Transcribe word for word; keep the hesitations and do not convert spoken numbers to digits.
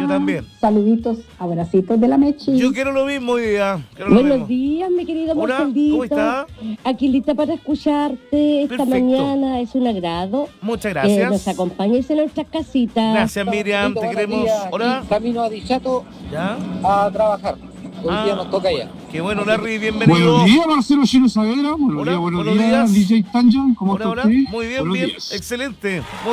también. Saluditos, abracitos de la Mechi. Yo quiero lo mismo hoy día. Quiero lo Buenos mismo. días, mi querido Hola, Marcelito. ¿cómo está? Aquí lista para escucharte esta Perfecto. mañana. Es un agrado Muchas que gracias. nos acompañes en nuestras casitas. Gracias, Miriam. Te Buenos queremos. días, Hola. aquí Camino a Dichato ¿Ya? a trabajar. Hoy Ah, día nos toca ya. Qué bueno, Larry. Bienvenido. Buenos días, Marcelo Chino Saavedra. Buenos Hola, días, buenos, buenos días, días. D J Tanjan. ¿Cómo Hola, está hola. usted? Muy bien, Buenos bien. días. Excelente. Muy